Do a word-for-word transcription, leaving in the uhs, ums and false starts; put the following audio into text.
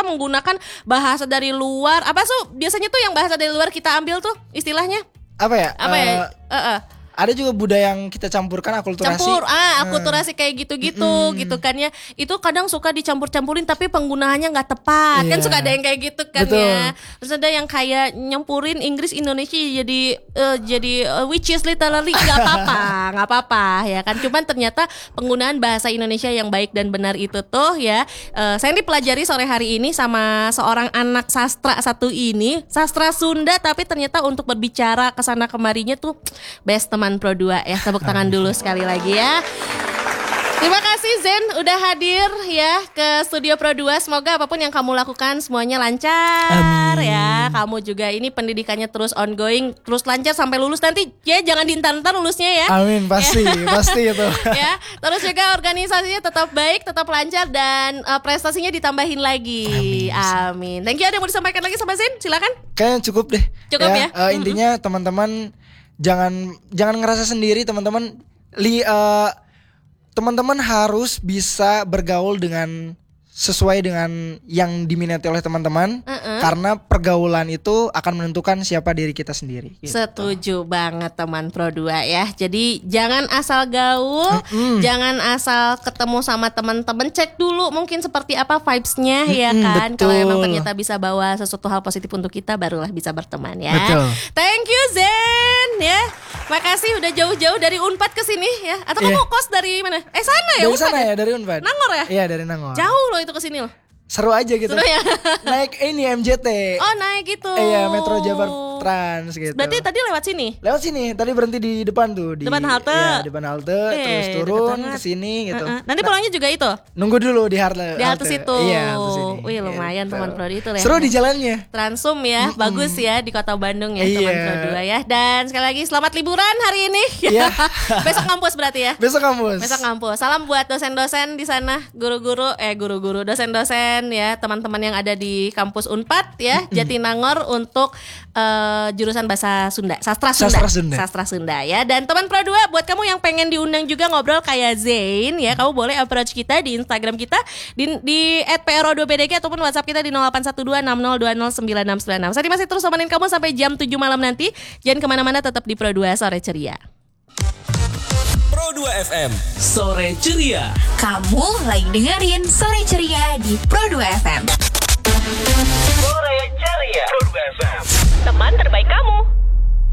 kita menggunakan bahasa dari luar. Apa tuh biasanya tuh yang bahasa dari luar kita ambil tuh istilahnya? Apa ya? Apa ya? Uh, uh. Ada juga budaya yang kita campurkan, akulturasi. Campur, ah, akulturasi kayak gitu-gitu, mm-hmm. gitu kan ya. Itu kadang suka dicampur-campurin tapi penggunaannya nggak tepat. Yeah. Kan suka ada yang kayak gitu kan. Betul. Ya. Terus ada yang kayak nyampurin Inggris Indonesia jadi uh, jadi uh, which is literally nggak apa-apa, nggak apa-apa ya kan. Cuman ternyata penggunaan bahasa Indonesia yang baik dan benar itu tuh ya. Uh, saya dipelajari sore hari ini sama seorang anak sastra satu ini, sastra Sunda tapi ternyata untuk berbicara kesana kemarinya tuh best teman Pro dua ya, tepuk tangan dulu sekali lagi ya. Terima kasih Zen udah hadir ya ke studio Pro dua. Semoga apapun yang kamu lakukan semuanya lancar. Amin. Ya. Kamu juga ini pendidikannya terus ongoing, terus lancar sampai lulus nanti ya, jangan diintar-intar lulusnya ya. Amin, pasti, ya. pasti itu. Ya, terus juga organisasinya tetap baik, tetap lancar dan uh, prestasinya ditambahin lagi. Amin. Amin. Thank you. Ada yang mau disampaikan lagi sama Zen? Silakan. Kayaknya cukup deh. Cukup ya. ya? Uh, intinya mm-hmm. teman-teman jangan jangan ngerasa sendiri, teman-teman. Li uh, teman-teman harus bisa bergaul dengan sesuai dengan yang diminati oleh teman-teman, uh-uh. karena pergaulan itu akan menentukan siapa diri kita sendiri gitu. Setuju banget teman Pro dua ya. Jadi jangan asal gaul, mm-hmm. jangan asal ketemu sama teman-teman, cek dulu mungkin seperti apa vibes-nya, mm-hmm, ya kan. Kalau emang ternyata bisa bawa sesuatu hal positif untuk kita, barulah bisa berteman ya. Betul. Thank you Zen ya. Makasih udah jauh-jauh dari Unpad ke sini ya. Atau yeah. kamu kos dari mana? Eh sana ya, dari Unpad sana ya, ya? dari Unpad. Nangor ya? Iya, dari Nangor. Jauh loh itu ke sini loh. Seru aja gitu. Seru ya? Naik ini M J T. Oh naik gitu. Iya, Metro Jabar Trans gitu. Berarti tadi lewat sini? Lewat sini. Tadi berhenti di depan tuh, di depan halte. Iya, depan halte, eh, terus turun ke sini gitu. Uh-uh. Nanti pulangnya juga itu? Nunggu dulu di halte. Di halte situ. Iya, halte sini. Wih, lumayan gitu. Teman Pro itu ya. Seru di jalannya. Transum ya, mm-mm. bagus ya di Kota Bandung ya, iya. Teman Pro dua ya. Dan sekali lagi selamat liburan hari ini. Iya. Besok kampus berarti ya? Besok kampus. Besok kampus. Salam buat dosen-dosen di sana, guru-guru eh guru-guru, dosen-dosen ya, teman-teman yang ada di kampus Unpad ya, Jatinangor untuk uh, jurusan bahasa Sunda, sastra Sunda. Sastra Sunda. Sastra Sunda ya. Dan teman Pro dua, buat kamu yang pengen diundang juga ngobrol kayak Zain ya, kamu boleh approach kita di Instagram kita di di et p r o dua b d g ataupun WhatsApp kita di nol delapan satu dua enam nol dua nol sembilan enam sembilan enam. Saya masih terus temenin kamu sampai jam tujuh malam nanti. Jangan kemana-mana, tetap di Pro dua Sore Ceria. Pro dua F M Sore Ceria. Kamu lagi dengerin Sore Ceria di Pro dua F M. Sore Ceria Pro dua F M, teman terbaik kamu.